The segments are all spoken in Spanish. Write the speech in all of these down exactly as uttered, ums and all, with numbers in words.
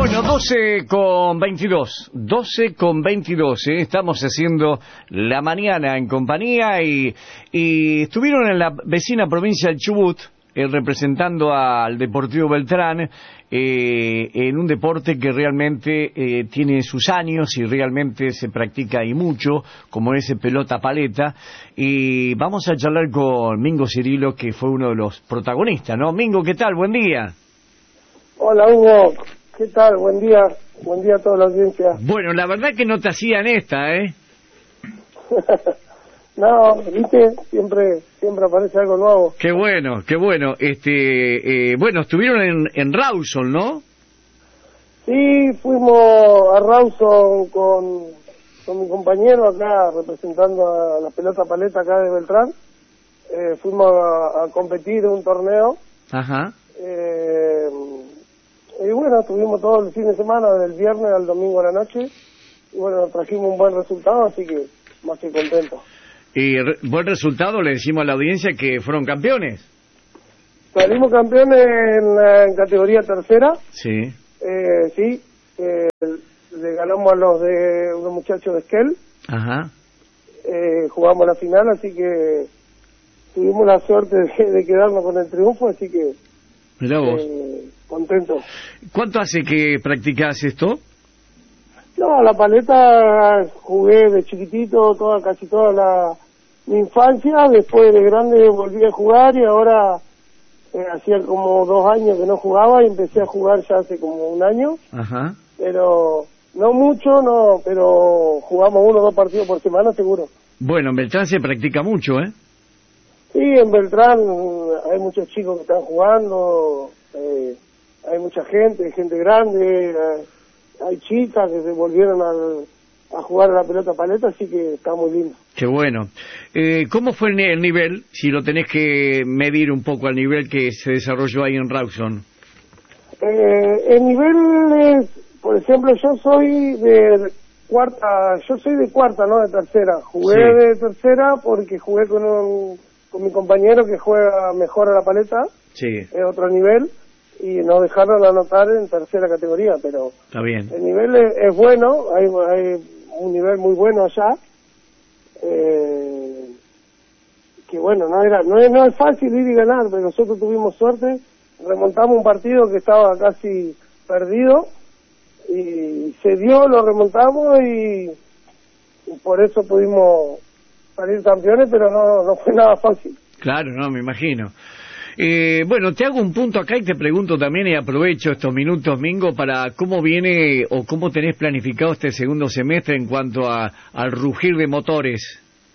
Bueno, doce con veintidós, doce con veintidós, ¿eh? Estamos haciendo la mañana en compañía y, y estuvieron en la vecina provincia del Chubut, eh, representando al Deportivo Beltrán, eh, en un deporte que realmente eh, tiene sus años y realmente se practica ahí mucho, como ese pelota paleta, y vamos a charlar con Mingo Cirilo, que fue uno de los protagonistas, ¿no? Mingo, ¿qué tal? Buen día. Hola, Hugo. ¿Qué tal? Buen día. Buen día a toda la audiencia. Bueno, la verdad que no te hacían esta, ¿eh? No, viste, siempre siempre aparece algo nuevo. Qué bueno, qué bueno. Este, eh, bueno, estuvieron en, en Rawson, ¿no? Sí, fuimos a Rawson con, con mi compañero acá, representando a la pelota paleta acá de Beltrán. Eh, fuimos a, a competir en un torneo. Ajá. Eh, y bueno, tuvimos todo el fin de semana, del viernes al domingo a la noche. Y bueno, trajimos un buen resultado, así que más que contento. Y re buen resultado, le decimos a la audiencia que fueron campeones. Salimos campeones en, la, en categoría tercera. Sí. Eh, sí, eh, le ganamos a los de unos muchachos de Esquel. Ajá. Eh, jugamos la final, así que tuvimos la suerte de, de quedarnos con el triunfo, así que mirá vos. Eh, contento. ¿Cuánto hace que practicás esto? No, la paleta jugué de chiquitito, toda casi toda la mi infancia. Después de grande volví a jugar y ahora eh, hacía como dos años que no jugaba y empecé a jugar ya hace como un año. Ajá. Pero no mucho, no, pero jugamos uno o dos partidos por semana seguro. Bueno, en Beltrán se practica mucho, ¿eh? Sí, en Beltrán hay muchos chicos que están jugando, eh, hay mucha gente, gente grande, eh, hay chicas que se volvieron al, a jugar a la pelota paleta, así que está muy lindo. Qué bueno. Eh, ¿Cómo fue el nivel, si lo tenés que medir un poco al nivel que se desarrolló ahí en Rawson? Eh, el nivel es, por ejemplo, yo soy de cuarta, yo soy de cuarta, no de tercera. Jugué sí. de tercera porque jugué con un, con mi compañero que juega mejor a la paleta, sí. es otro nivel, y nos dejaron anotar en tercera categoría, pero está bien. El nivel es, es bueno, hay, hay un nivel muy bueno allá, eh, que bueno, no era no es, no es fácil ir y ganar, pero nosotros tuvimos suerte, remontamos un partido que estaba casi perdido, y se dio, lo remontamos, y, y por eso pudimos salir campeones, pero no, no fue nada fácil. Claro, no, me imagino. Eh, bueno, te hago un punto acá y te pregunto también, y aprovecho estos minutos, Mingo, para cómo viene o cómo tenés planificado este segundo semestre en cuanto a, al rugir de motores.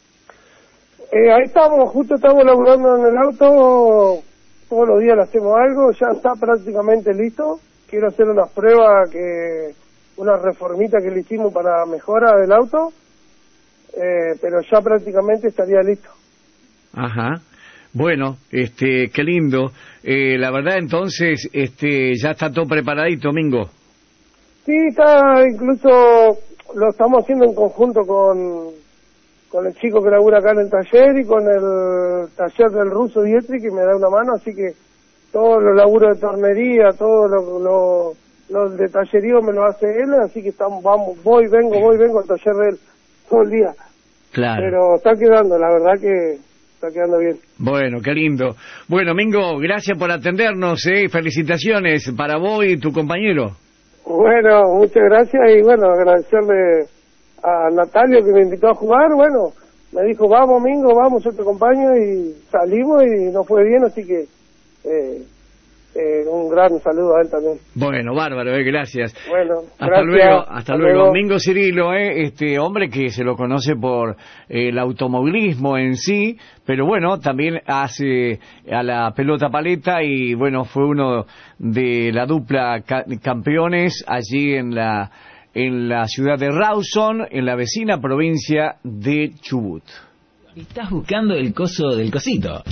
Eh, ahí estamos, justo estamos laburando en el auto, todos los días le hacemos algo, ya está prácticamente listo. Quiero hacer unas pruebas, que una reformita que le hicimos para mejora del auto, eh, pero ya prácticamente estaría listo. Ajá. Bueno, este, qué lindo. Eh, la verdad, entonces, este, ya está todo preparadito, Mingo. Sí, está, incluso lo estamos haciendo en conjunto con, con el chico que labura acá en el taller y con el taller del ruso Dietri, que me da una mano, así que todos los laburos de tornería, todo lo, lo, lo de tallerío me lo hace él, así que estamos, vamos, voy, vengo, voy, vengo al taller de él todo el día. Claro. Pero está quedando, la verdad que está quedando bien. Bueno, qué lindo. Bueno, Mingo, gracias por atendernos, ¿eh? Felicitaciones para vos y tu compañero. Bueno, muchas gracias, y bueno, agradecerle a Natalio que me invitó a jugar. Bueno, me dijo, vamos, Mingo, vamos, yo te acompaño, y salimos y nos fue bien, así que eh, eh, un gran saludo a él también. Bueno, bárbaro, eh, gracias. Bueno, hasta gracias. luego, hasta, hasta luego. luego. Mingo Cirilo, eh, este hombre que se lo conoce por eh, el automovilismo en sí, pero bueno, también hace a la pelota paleta y bueno, fue uno de la dupla ca campeones allí en la en la ciudad de Rawson, en la vecina provincia de Chubut. ¿Estás buscando el coso del cosito?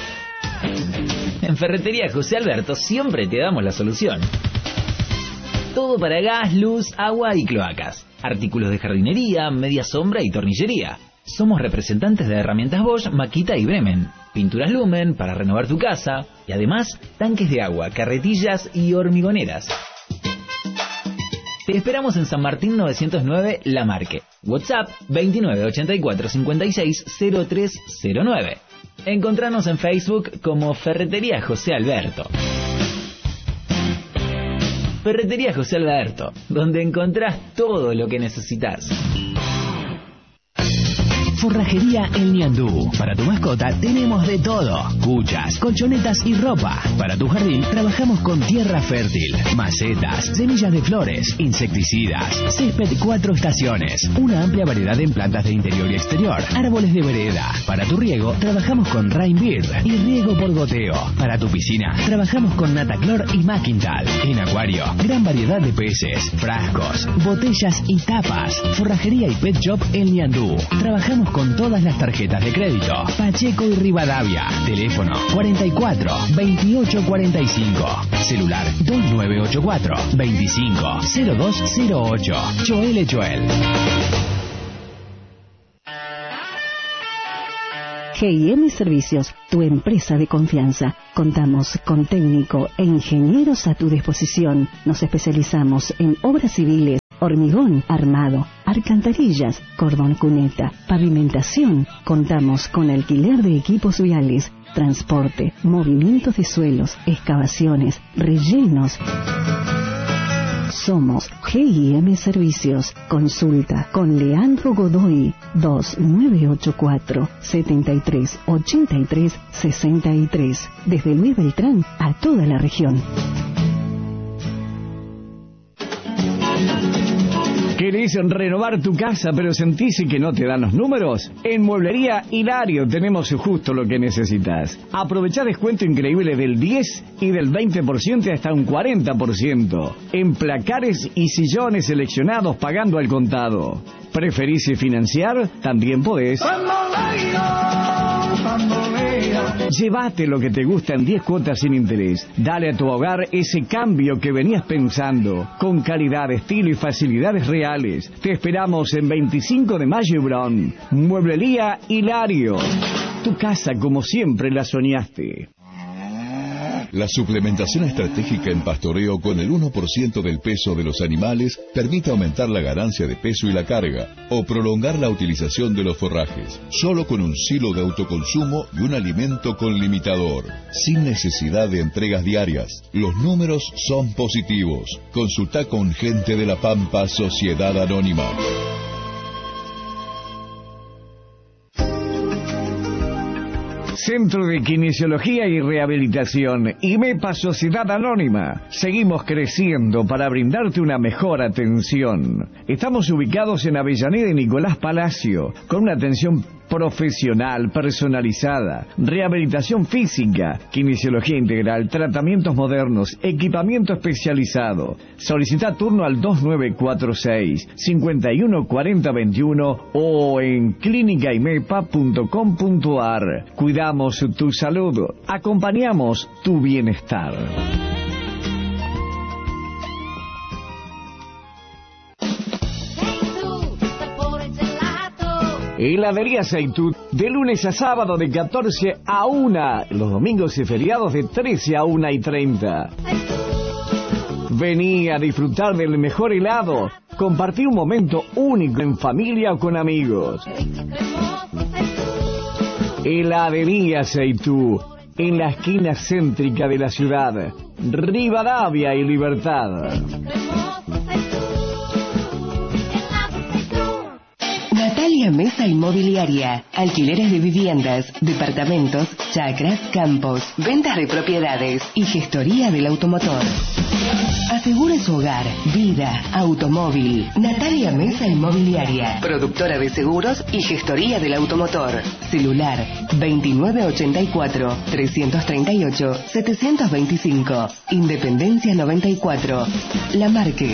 En Ferretería José Alberto siempre te damos la solución. Todo para gas, luz, agua y cloacas. Artículos de jardinería, media sombra y tornillería. Somos representantes de herramientas Bosch, Makita y Bremen. Pinturas Lumen para renovar tu casa. Y además, tanques de agua, carretillas y hormigoneras. Te esperamos en San Martín novecientos nueve La Marque. WhatsApp veintinueve ochenta y cuatro cincuenta y seis cero tres cero nueve. Encontranos en Facebook como Ferretería José Alberto. Ferretería José Alberto, donde encontrás todo lo que necesitas. Forrajería El Ñandú. Para tu mascota tenemos de todo: cuchas, colchonetas y ropa. Para tu jardín trabajamos con tierra fértil, macetas, semillas de flores, insecticidas, césped cuatro estaciones, una amplia variedad en plantas de interior y exterior, árboles de vereda. Para tu riego trabajamos con Rainbird y riego por goteo. Para tu piscina trabajamos con Nataclor y Maquintal. En acuario, gran variedad de peces, frascos, botellas y tapas. Forrajería y Pet Shop El Ñandú. Trabajamos con todas las tarjetas de crédito. Pacheco y Rivadavia. Teléfono cuarenta y cuatro veintiocho cuarenta y cinco. Celular dos nueve ocho cuatro veinticinco cero dos cero ocho. Joel Joel. G I M Servicios, tu empresa de confianza. Contamos con técnico e ingenieros a tu disposición. Nos especializamos en obras civiles, hormigón armado, alcantarillas, cordón cuneta, pavimentación. Contamos con alquiler de equipos viales, transporte, movimientos de suelos, excavaciones, rellenos. Somos G I M Servicios. Consulta con Leandro Godoy. Dos nueve ocho cuatro setenta y tres ochenta y tres sesenta y tres. Desde Luis Beltrán a toda la región. ¿Querés renovar tu casa pero sentís que no te dan los números? En Mueblería Hilario tenemos justo lo que necesitas. Aprovechá descuento increíble del diez y del veinte por ciento hasta un cuarenta por ciento. En placares y sillones seleccionados pagando al contado. ¿Preferís financiar? También podés. Llévate lo que te gusta en diez cuotas sin interés. Dale a tu hogar ese cambio que venías pensando, con calidad, estilo y facilidades reales. Te esperamos en veinticinco de mayo y Bron. Mueblería Hilario. Tu casa como siempre la soñaste. La suplementación estratégica en pastoreo con el uno por ciento del peso de los animales permite aumentar la ganancia de peso y la carga, o prolongar la utilización de los forrajes, solo con un silo de autoconsumo y un alimento con limitador, sin necesidad de entregas diarias. Los números son positivos. Consulta con Gente de la Pampa, Sociedad Anónima. Centro de Kinesiología y Rehabilitación, IMEPA Sociedad Anónima. Seguimos creciendo para brindarte una mejor atención. Estamos ubicados en Avellaneda y Nicolás Palacio, con una atención profesional, personalizada, rehabilitación física, kinesiología integral, tratamientos modernos, equipamiento especializado. Solicita turno al dos nueve cuatro seis, cinco uno cuatro cero dos uno o en clínica imepa punto com punto a r. Cuidamos tu salud, acompañamos tu bienestar. Heladería Seitú, de lunes a sábado de catorce a una, los domingos y feriados de trece a una y treinta. Vení a disfrutar del mejor helado, compartir un momento único en familia o con amigos. Heladería Seitú, en la esquina céntrica de la ciudad, Rivadavia y Libertad. Natalia Mesa Inmobiliaria. Alquileres de viviendas, departamentos, chacras, campos, ventas de propiedades y gestoría del automotor. Asegure su hogar, vida, automóvil. Natalia Mesa Inmobiliaria. Productora de seguros y gestoría del automotor. Celular veintinueve ochenta y cuatro, trescientos treinta y ocho, setecientos veinticinco. Independencia noventa y cuatro. La Marque.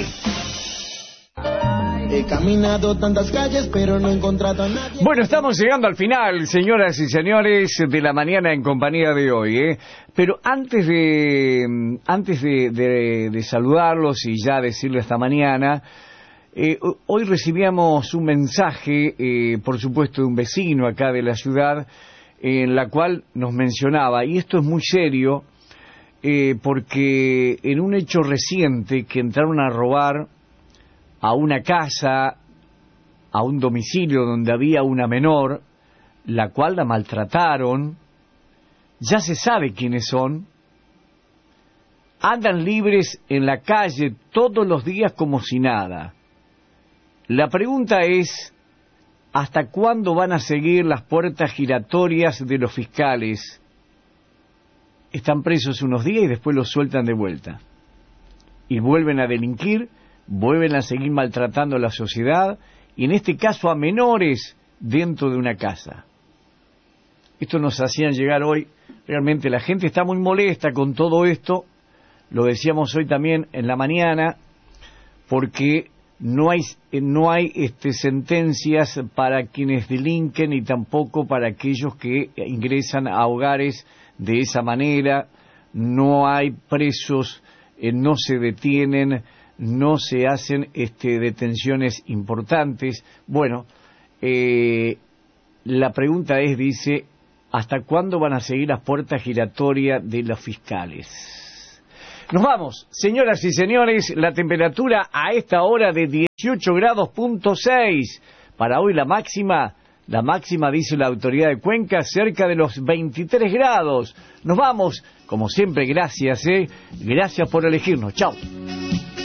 He caminado tantas calles, pero no he encontrado a nadie. Bueno, estamos llegando al final, señoras y señores, de la mañana en compañía de hoy, ¿eh? Pero antes de antes de, de, de saludarlos y ya decirlo esta mañana, eh, hoy recibíamos un mensaje, eh, por supuesto, de un vecino acá de la ciudad, en la cual nos mencionaba, y esto es muy serio, eh, porque en un hecho reciente que entraron a robar a una casa, a un domicilio donde había una menor, la cual la maltrataron. Ya se sabe quiénes son. Andan libres en la calle todos los días como si nada. La pregunta es, ¿hasta cuándo van a seguir las puertas giratorias de los fiscales? Están presos unos días y después los sueltan de vuelta. Y vuelven a delinquir, vuelven a seguir maltratando a la sociedad, y en este caso a menores dentro de una casa. Esto nos hacían llegar hoy. Realmente la gente está muy molesta con todo esto. Lo decíamos hoy también en la mañana, porque no hay no hay este, sentencias para quienes delinquen y tampoco para aquellos que ingresan a hogares de esa manera. No hay presos, eh, no se detienen, no se hacen este, detenciones importantes. Bueno, eh, la pregunta es, dice, ¿hasta cuándo van a seguir las puertas giratorias de los fiscales? Nos vamos, señoras y señores, la temperatura a esta hora de dieciocho grados punto seis. Para hoy la máxima, la máxima dice la autoridad de Cuenca, cerca de los veintitrés grados. Nos vamos, como siempre, gracias, eh, gracias por elegirnos. Chao.